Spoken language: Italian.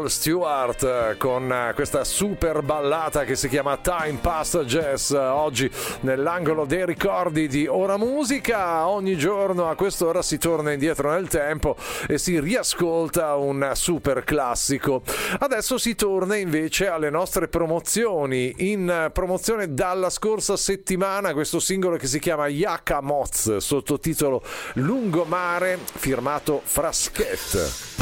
Paul Stewart con questa super ballata che si chiama Time Past Jazz, oggi nell'angolo dei ricordi di Ora Musica. Ogni giorno a quest'ora si torna indietro nel tempo e si riascolta un super classico. Adesso si torna invece alle nostre promozioni. In promozione dalla scorsa settimana questo singolo che si chiama Yaka Moz, sottotitolo Lungomare, firmato Fraschet.